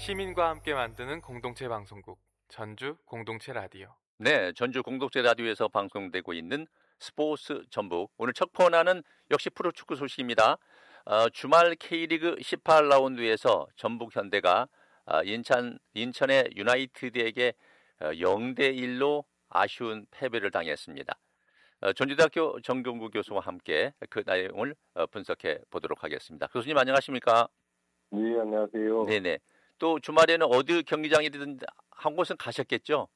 시민과 함께 만드는 공동체 방송국 전주 공동체 라디오. 네, 전주 공동체 라디오에서 방송되고 있는 스포츠 전북. 오늘 첫 코너는 역시 프로축구 소식입니다. 주말 K리그 18라운드에서 전북 현대가 인천의 유나이티드에게 0대1로 아쉬운 패배를 당했습니다. 전주대학교 정경구 교수와 함께 그 내용을 분석해 보도록 하겠습니다. 교수님 안녕하십니까? 네, 안녕하세요. 네네. 또 주말에는 어디 경기장이든 한 곳은 가셨겠죠?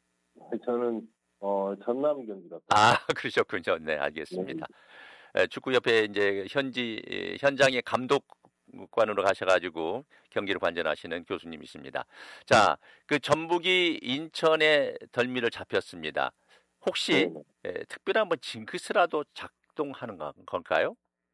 저는 전남 경기 갔다 그러셨군요. 네, 알겠습니다. 축구협회 이제 현장의 감독관으로 가셔가지고 경기를 관전하시는 교수님이십니다. 자, 그 전북이 인천에 덜미를 잡혔습니다. 혹시 특별한 뭐 징크스라도 작동하는 건가요?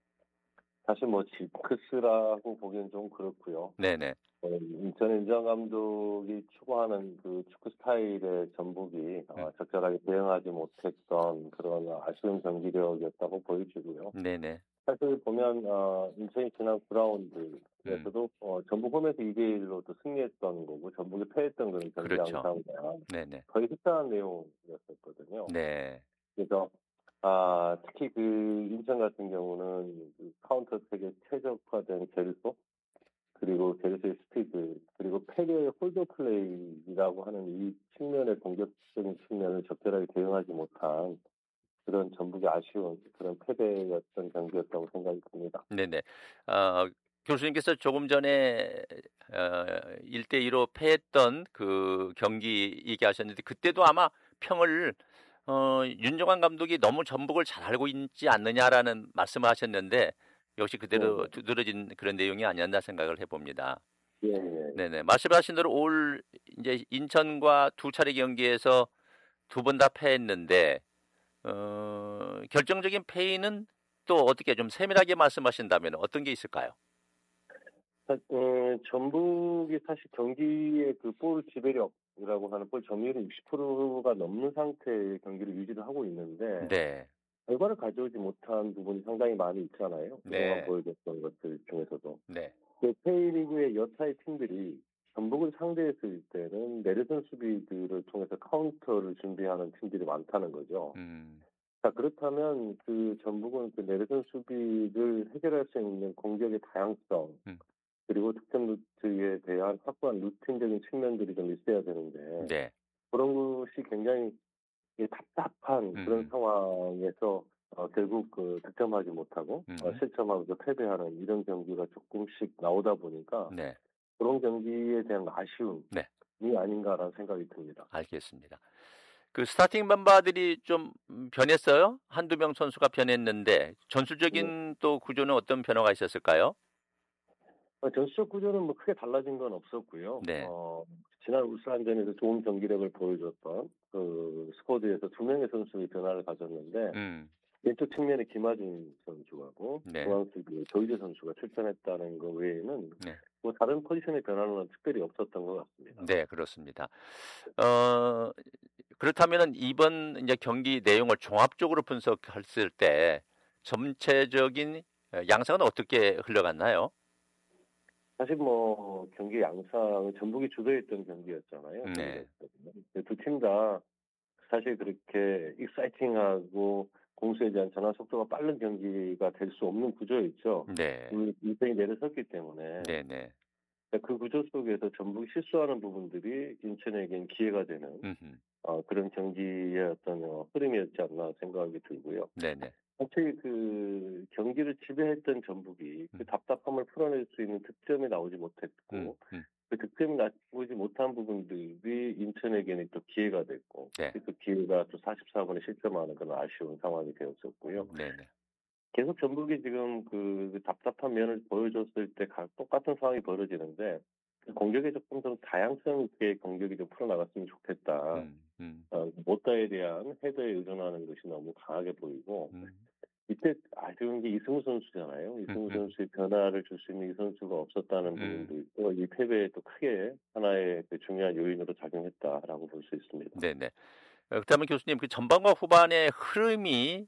사실 뭐 징크스라고 보기엔 좀 그렇고요. 네네. 인천 인정 감독이 추구하는 그 축구 스타일의 전북이 적절하게 대응하지 못했던 그런 아쉬운 경기력이었다고 보여지고요. 네네. 사실 보면 인천이 지난 9라운드에서도 전북 홈에서 2대1로 또 승리했던 거고 전북이 패했던 그런 경기 그렇죠. 양상과 네네. 거의 흡사한 내용이었었거든요. 네. 그래서 특히 그 인천 같은 경우는 그 카운터택에 최적화된 젤소 그리고 젤소의 스피드 그리고 패배의 홀더 플레이라고 하는 이 측면의 공격적인 측면을 적절하게 대응하지 못한 그런 전북의 아쉬운 그런 패배였던 경기였다고 생각이 듭니다. 네네. 교수님께서 조금 전에 1대2로 패했던 그 경기 얘기하셨는데 그때도 아마 평을 윤종환 감독이 너무 전북을 잘 알고 있지 않느냐라는 말씀을 하셨는데 역시 그대로 두드러진 그런 내용이 아니었나 생각을 해봅니다. 예. 네네. 말씀하신 대로 올 이제 인천과 두 차례 경기에서 두 번 다 패했는데 결정적인 패인은 또 어떻게 좀 세밀하게 말씀하신다면 어떤 게 있을까요? 전북이 사실 경기의 그 볼 지배력이라고 하는 볼 점유율이 60%가 넘는 상태의 경기를 유지를 하고 있는데 네. 결과를 가져오지 못한 부분이 상당히 많이 있잖아요. 그동안 네. 보여줬던 것들 중에서도. 네. 그 K리그의 여타의 팀들이 전북을 상대했을 때는 내려선 수비들을 통해서 카운터를 준비하는 팀들이 많다는 거죠. 자, 그렇다면 그 전북은 그 내려선 수비를 해결할 수 있는 공격의 다양성, 그리고 득점 루트에 대한 확고한 루틴적인 측면들이 좀 있어야 되는데, 네. 그런 것이 굉장히 답답한 그런 상황에서 결국 그 득점하지 못하고 실점하면서 패배하는 이런 경기가 조금씩 나오다 보니까 네. 그런 경기에 대한 아쉬움이 네. 아닌가라는 생각이 듭니다. 알겠습니다. 그 스타팅 멤버들이 좀 변했어요? 한두 명 선수가 변했는데 전술적인 또 구조는 어떤 변화가 있었을까요? 전술적 구조는 뭐 크게 달라진 건 없었고요. 네. 지난 울산전에서 좋은 경기력을 보여줬던 그 스쿼드에서 두 명의 선수의 변화를 가졌는데 왼쪽 측면에 김하준 선수하고 네. 중앙수비에 조이제 선수가 출전했다는 것 외에는 네. 뭐 다른 포지션의 변화는 특별히 없었던 것 같습니다. 네, 그렇습니다. 그렇다면 이번 이제 경기 내용을 종합적으로 분석했을 때 전체적인 양상은 어떻게 흘러갔나요? 사실 뭐 경기 양상은 전북이 주도했던 경기였잖아요. 네. 두 팀 다 사실 그렇게 익사이팅하고 공수에 대한 전환 속도가 빠른 경기가 될 수 없는 구조였죠. 네. 인생이 내려섰기 때문에 네네. 그 구조 속에서 전북이 실수하는 부분들이 인천에겐 기회가 되는 그런 경기의 어떤 흐름이었지 않나 생각이 들고요. 네네. 사실 그 경기를 지배했던 전북이 그 답답함을 풀어낼 수 있는 득점이 나오지 못했고 그 득점이 나오지 못한 부분들이 인천에게는 또 기회가 됐고 네. 그 기회가 또 44분에 실점하는 그런 아쉬운 상황이 되었었고요. 네네. 계속 전북이 지금 그 답답한 면을 보여줬을 때 똑같은 상황이 벌어지는데 공격에 조금 더 다양성 있게 공격이 좀 풀어나갔으면 좋겠다. 못다에 대한 헤더에 의존하는 것이 너무 강하게 보이고 이때 아쉬운 게 이승우 선수잖아요. 이승우 선수의 변화를 줄 수 있는 이 선수가 없었다는 부분도 있고 이 패배에 또 크게 하나의 그 중요한 요인으로 작용했다라고 볼 수 있습니다. 네네. 그렇다면 교수님 그 전반과 후반의 흐름이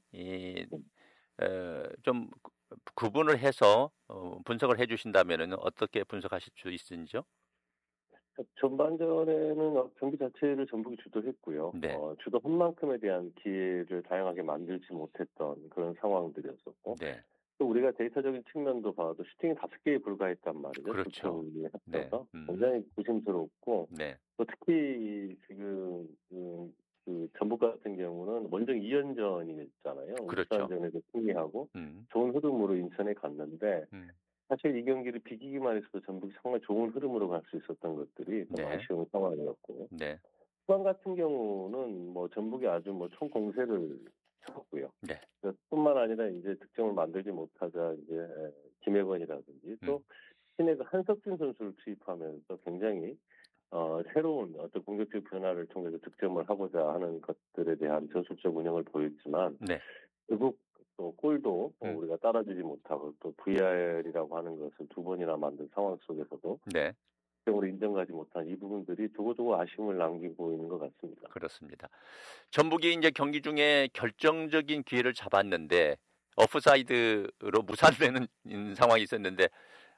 좀 구분을 해서 분석을 해주신다면은 어떻게 분석하실 수 있으시죠? 전반전에는 경기 자체를 전북이 주도했고요. 네. 주도한 만큼에 대한 기회를 다양하게 만들지 못했던 그런 상황들이었었고, 네. 또 우리가 데이터적인 측면도 봐도 슈팅이 5개에 불과했단 말이죠. 그렇죠. 득점이 네. 합쳐서 굉장히 조심스럽고, 네. 또 특히 지금 그 전북 같은 경우는 원정 2연전이 있잖아요. 그렇죠. 울산전에도 승리하고 좋은 흐름으로 인천에 갔는데 사실 이 경기를 비기기만 했어도 전북이 정말 좋은 흐름으로 갈 수 있었던 것들이 좀 네. 아쉬운 상황이었고, 네. 후반 같은 경우는 뭐 전북이 아주 뭐 총공세를 쳤고요. 네. 뿐만 아니라 이제 득점을 만들지 못하자 이제 김혜건이라든지 또 신의 한석진 선수를 투입하면서 굉장히 새로운 어떤 공격적 변화를 통해서 득점을 하고자 하는 것들에 대한 전술적 운영을 보였지만 네. 결국 또 골도 우리가 따라주지 못하고 또 VR이라고 하는 것을 2번이나 만든 상황 속에서도 네. 득점으로 인정하지 못한 이 부분들이 두고두고 아쉬움을 남기고 있는 것 같습니다. 그렇습니다. 전북이 이제 경기 중에 결정적인 기회를 잡았는데 오프사이드로 무산되는 상황이 있었는데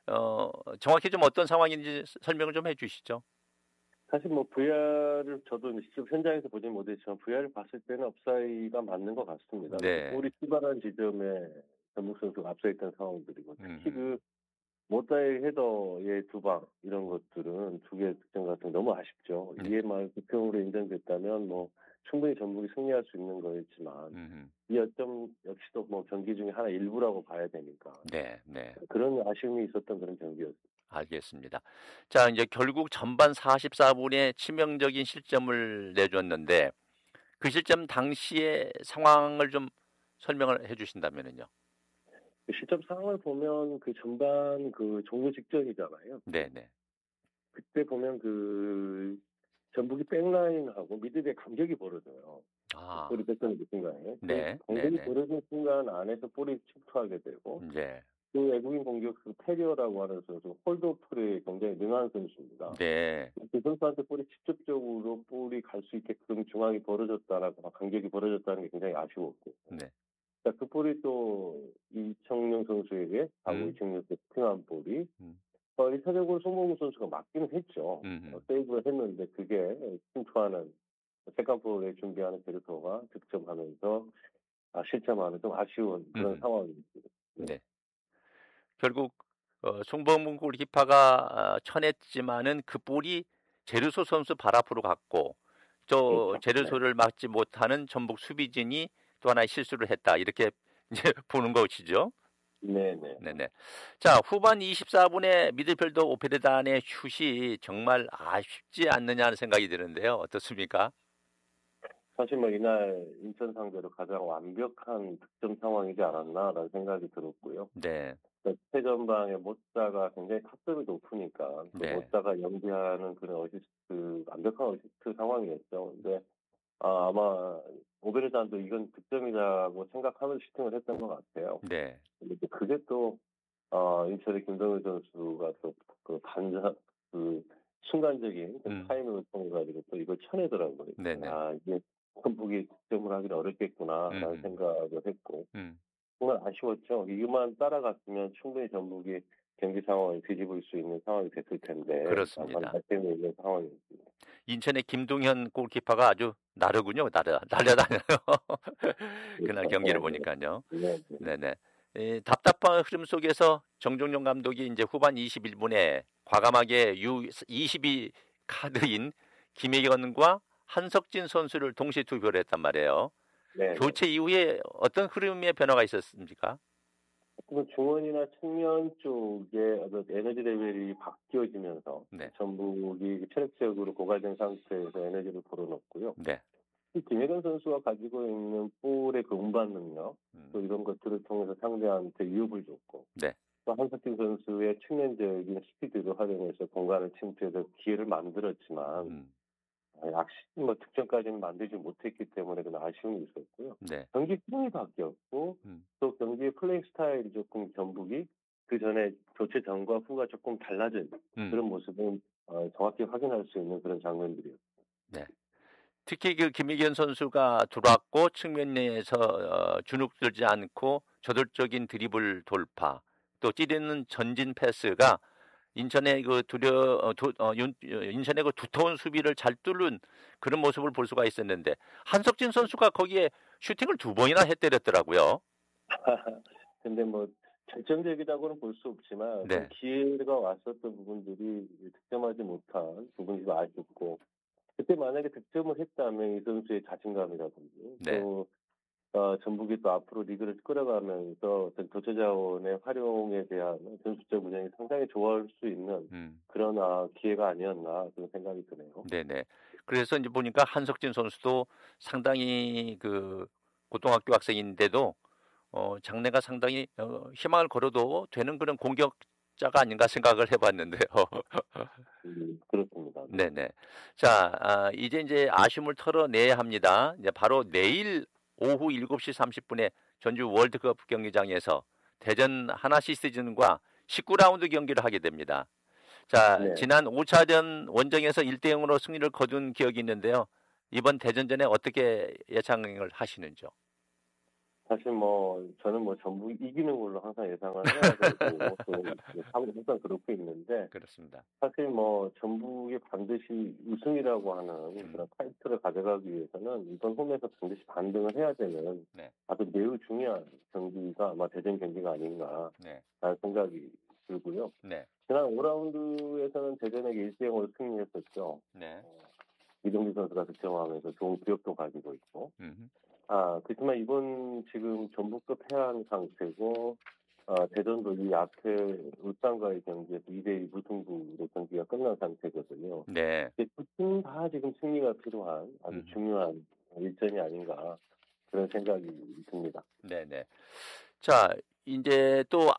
정확히 좀 어떤 상황인지 설명을 좀 해주시죠. 사실 뭐 VR을 저도 직접 현장에서 보진 못했지만 VR을 봤을 때는 업사이드가 맞는 것 같습니다. 네. 볼이 출발한 지점에 전북 선수가 앞서 있던 상황들이고 특히 그 모타의 헤더의 2방 이런 것들은 2개의 득점 같은 게 너무 아쉽죠. 이게 만 득점으로 인정됐다면 뭐 충분히 전북이 승리할 수 있는 거였지만 이 어점 역시도 뭐 경기 중에 하나 일부라고 봐야 되니까 네, 네. 그런 아쉬움이 있었던 그런 경기였습니다. 알겠습니다. 자, 이제 결국 전반 44분에 치명적인 실점을 내줬는데 그 실점 당시의 상황을 좀 설명을 해주신다면요. 그 시점 상황을 보면 그 전반 그 종료 직전이잖아요. 네네. 그때 보면 그 전북이 백라인하고 미드에 간격이 벌어져요. 볼이 뺏기는 그 순간에. 네. 그 간격이 벌어진 순간 안에서 볼이 침투하게 되고 네. 그 외국인 공격수 테리어라고 하는 선수 홀드오프에 굉장히 능한 선수입니다. 네. 그 선수한테 볼이 직접적으로 볼이 갈 수 있게끔 중앙이 벌어졌다라고 간격이 벌어졌다는 게 굉장히 아쉬웠고. 네. 그 볼이 또 이청용 선수에게 하고 이청용 선수 팅한 볼이 1차적으로 송범구 선수가 맞기는 했죠. 세이브를 했는데 그게 침투하는 세컨볼에 준비하는 베르토가 득점하면서 실점하는 좀 아쉬운 그런 상황입니다. 네. 결국 송범구 골키퍼가 쳐냈지만은 그 볼이 제르소 선수 발 앞으로 갔고 또 그렇죠. 제르소를 막지 못하는 전북 수비진이 또 하나의 실수를 했다. 이렇게 이제 보는 것이죠. 네네. 자, 후반 24분에 미드필더 오페르단의 슛이 정말 아쉽지 않느냐는 생각이 드는데요. 어떻습니까? 사실 뭐 이날 인천 상대로 가장 완벽한 득점 상황이지 않았나라는 생각이 들었고요. 네. 최전방에 모짜가 굉장히 탑점이 높으니까 그 네. 모짜가 연기하는 그런 어시스트 완벽한 어시스트 상황이었죠. 근데 아마 오베르단도 이건 득점이라고 생각하면서 슈팅을 했던 것 같아요. 네. 근데 그게 또 인천의 김동현 선수가 또 그 반전 그 순간적인 타이밍을 통해 가지고 또 이걸 쳐내더라고요. 네네. 이게 전북이 득점을 하기는 어렵겠구나라는 생각을 했고 정말 아쉬웠죠. 이것만 따라갔으면 충분히 전북이 경기 상황을 뒤집을 수 있는 상황이 됐을 텐데 그렇습니다. 발생이 있는 상황이었습니다. 인천의 김동현 골키퍼가 아주 나르군요. 날려다녀요. 그날 경기를 보니까요. 네네. 답답한 흐름 속에서 정종용 감독이 이제 후반 21분에 과감하게 U22 카드인 김혜건과 한석진 선수를 동시에 투표를 했단 말이에요. 네. 교체 이후에 어떤 흐름의 변화가 있었습니까? 중원이나 측면 쪽에 어떤 에너지 레벨이 바뀌어지면서 전북이 체력적으로 고갈된 상태에서 에너지를 불어넣었고요. 네. 김혜건 선수가 가지고 있는 볼의 그 운반 능력 또 이런 것들을 통해서 상대한테 위협을 줬고 또 한석진 선수의 측면적인 스피드를 활용해서 공간을 침투해서 기회를 만들었지만 뭐 득점까지는 만들지 못했기 때문에 그런 아쉬움이 있었고요. 경기 흐름이 바뀌었고 또 경기의 플레이 스타일이 조금 전북이 그 전에 교체 전과 후가 조금 달라진 그런 모습은 정확히 확인할 수 있는 그런 장면들이었습니다. 네. 특히 그 김희견 선수가 들어왔고 측면에서 주눅들지 않고 저돌적인 드리블 돌파 또 찌르는 전진 패스가 인천의 인천의 그 두터운 수비를 잘 뚫는 그런 모습을 볼 수가 있었는데 한석진 선수가 거기에 슈팅을 2번이나 해때렸더라고요. 근데 뭐 결정적이라고는 볼 수 없지만 네. 기회가 왔었던 부분들이 득점하지 못한 부분이 좀 아쉽고 그때 만약에 득점을 했다면 이 선수의 자신감이라든지 네. 또 전북이 또 앞으로 리그를 끌어가면서 어떤 교체 자원의 활용에 대한 전술적 운영이 상당히 좋아할 수 있는 그런 기회가 아니었나 그런 생각이 드네요. 네네. 그래서 이제 보니까 한석진 선수도 상당히 그 고등학교 학생인데도 장래가 상당히 희망을 걸어도 되는 그런 공격자가 아닌가 생각을 해봤는데요. 그렇습니다. 네네. 자, 이제 아쉬움을 털어내야 합니다. 이제 바로 내일 오후 7시 30분에 전주 월드컵 경기장에서 대전 하나시스즌과 19라운드 경기를 하게 됩니다. 자, 네. 지난 5차전 원정에서 1대0으로 승리를 거둔 기억이 있는데요. 이번 대전전에 어떻게 예상을 하시는지요? 사실 저는 전북이 이기는 걸로 항상 예상을 해야 되고 또 항상 그렇고 있는데 그렇습니다. 사실 전북이 반드시 우승이라고 하는 그런 타이틀을 가져가기 위해서는 이번 홈에서 반드시 반등을 해야 되는 아주 매우 중요한 경기가 아마 대전 경기가 아닌가 라는 생각이 들고요. 지난 5라운드에서는 대전에게 1대0으로 승리했었죠. 이동규 선수가 득점하면서 좋은 기억도 가지고 있고 그렇지만 이번 지금 전북도 패한 상태고 대전도 이 앞에 울산과의 경기에서 2대2 무승부로 경기가 끝난 상태거든요. 두 팀 다 지금 승리가 필요한 아주 중요한 일전이 아닌가 그런 생각이 듭니다. 네네. 자, 이제 또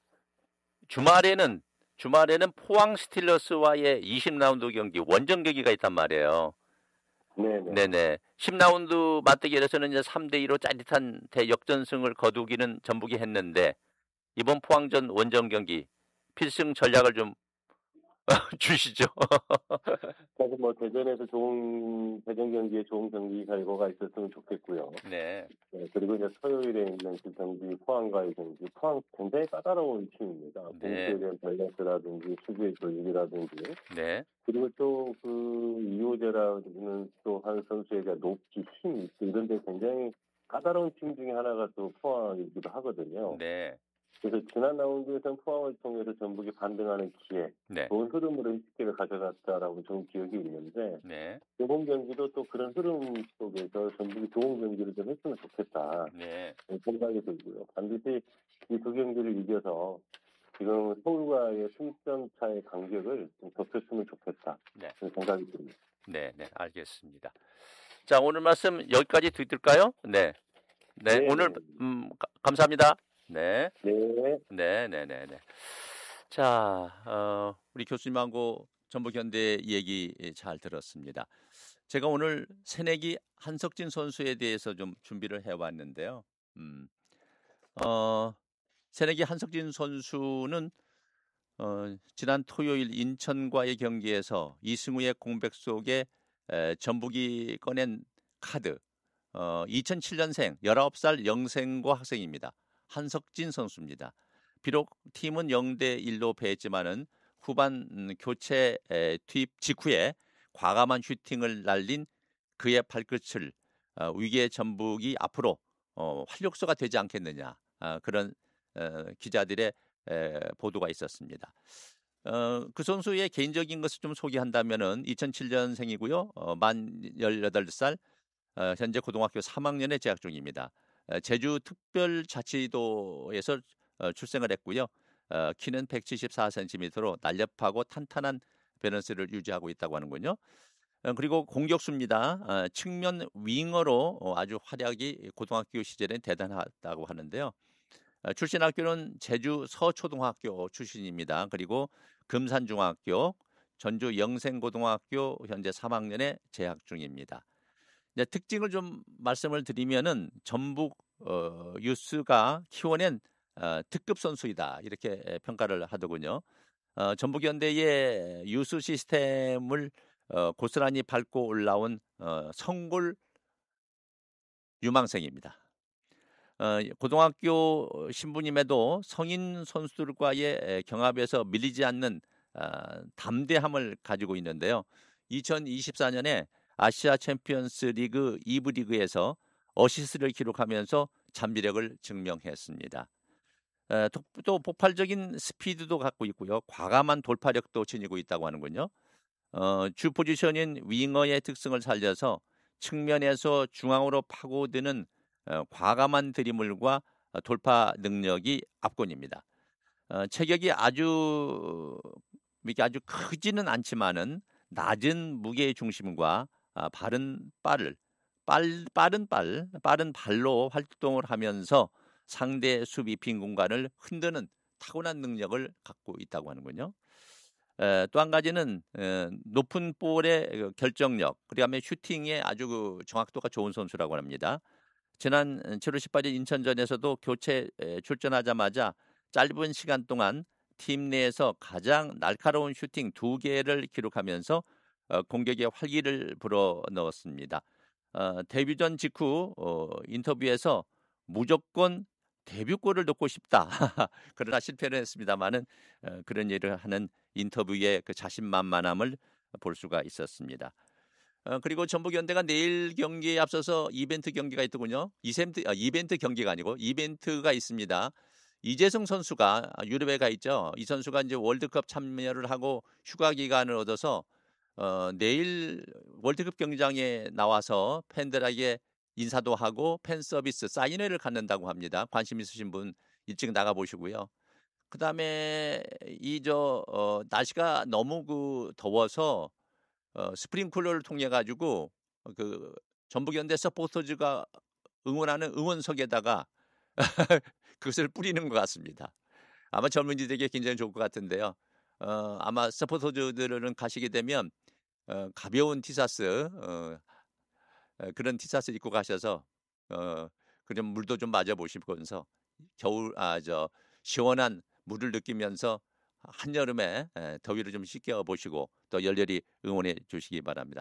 주말에는 포항 스틸러스와의 20라운드 경기 원정 경기가 있단 말이에요. 네네. 10라운드 맞대결에서는 이제 3대2로 짜릿한 대역전승을 거두기는 전북이 했는데 이번 포항전 원정 경기 필승 전략을 좀 주시죠. 사실 대전에서 대전 경기에 좋은 경기 결과가 있었으면 좋겠고요. 그리고 이제 토요일에 있는 그 경기 포항과의 경기, 포항 굉장히 까다로운 팀입니다. 공격에 대한 밸런스라든지 수비의 조직이라든지. 그리고 또 이호재라는 또 한 선수에 대한 높이, 힘 이런 데 굉장히 까다로운 팀 중에 하나가 또 포항이기도 하거든요. 그래서 지난 라운드에서는 포항을 통해서 전북이 반등하는 기회, 좋은 흐름으로 스킬을 가져갔다라고 좋은 기억이 있는데 이번 경기도 또 그런 흐름 속에서 전북이 좋은 경기를 좀 했으면 좋겠다 생각이 들고요. 반드시 이 두 경기를 이겨서 지금 서울과의 승점 차의 간격을 좀 좁혔으면 좋겠다 그런 생각이 듭니다. 네, 알겠습니다. 자, 오늘 말씀 여기까지 듣을까요? 오늘 감사합니다. 네. 자, 우리 교수님하고 전북현대 얘기 잘 들었습니다. 제가 오늘 새내기 한석진 선수에 대해서 좀 준비를 해왔는데요. 새내기 한석진 선수는 지난 토요일 인천과의 경기에서 이승우의 공백 속에 전북이 꺼낸 카드 2007년생 19살 영생고 학생입니다. 한석진 선수입니다. 비록 팀은 0대1로 패했지만은 후반 교체 투입 직후에 과감한 슈팅을 날린 그의 발끝을 위기의 전북이 앞으로 활력소가 되지 않겠느냐 그런 기자들의 보도가 있었습니다. 그 선수의 개인적인 것을 좀 소개한다면은 2007년생이고요. 만 18살 현재 고등학교 3학년에 재학 중입니다. 제주특별자치도에서 출생을 했고요. 키는 174cm로 날렵하고 탄탄한 밸런스를 유지하고 있다고 하는군요. 그리고 공격수입니다. 측면 윙어로 아주 활약이 고등학교 시절엔 대단하다고 하는데요. 출신 학교는 제주 서초등학교 출신입니다. 그리고 금산중학교, 전주 영생고등학교 현재 3학년에 재학 중입니다. 이제 특징을 좀 말씀을 드리면은 전북 유스가 키워낸 특급 선수이다 이렇게 평가를 하더군요. 전북현대의 유스 시스템을 고스란히 밟고 올라온 성골 유망생입니다. 고등학교 신분임에도 성인 선수들과의 경합에서 밀리지 않는 담대함을 가지고 있는데요. 2024년에 아시아 챔피언스 리그 2부 리그에서 어시스트를 기록하면서 잠재력을 증명했습니다. 또 폭발적인 스피드도 갖고 있고요. 과감한 돌파력도 지니고 있다고 하는군요. 주 포지션인 윙어의 특성을 살려서 측면에서 중앙으로 파고드는 과감한 드리블과 돌파 능력이 압권입니다. 체격이 아주 크지는 않지만은 낮은 무게 중심과 빠른 발로 활동을 하면서 상대 수비 빈 공간을 흔드는 타고난 능력을 갖고 있다고 하는군요. 또 한 가지는 높은 볼의 결정력, 그다음에 슈팅의 아주 정확도가 좋은 선수라고 합니다. 지난 7월 18일 인천전에서도 교체 출전하자마자 짧은 시간 동안 팀 내에서 가장 날카로운 슈팅 2개를 기록하면서 공격에 활기를 불어넣었습니다. 데뷔전 직후 인터뷰에서 무조건 데뷔골을 넣고 싶다. 그러나 실패를 했습니다만은 그런 일을 하는 인터뷰의 그 자신만만함을 볼 수가 있었습니다. 그리고 전북현대가 내일 경기에 앞서서 이벤트 경기가 있더군요. 이벤트 경기가 아니고 이벤트가 있습니다. 이재성 선수가 유럽에 가 있죠. 이 선수가 이제 월드컵 참여를 하고 휴가 기간을 얻어서 내일 월드컵 경기장에 나와서 팬들에게 인사도 하고 팬 서비스 사인회를 갖는다고 합니다. 관심 있으신 분 일찍 나가 보시고요. 그다음에 날씨가 너무 더워서 스프링클러를 통해 가지고 그 전북현대 서포터즈가 응원하는 응원석에다가 그것을 뿌리는 것 같습니다. 아마 젊은이들에게 굉장히 좋을 것 같은데요. 아마 서포터즈들은 가시게 되면 가벼운 티셔츠 그런 티셔츠 입고 가셔서 그런 물도 좀 맞아 보시면서 시원한 물을 느끼면서 한여름에 더위를 좀 식혀 보시고 또 열렬히 응원해 주시기 바랍니다.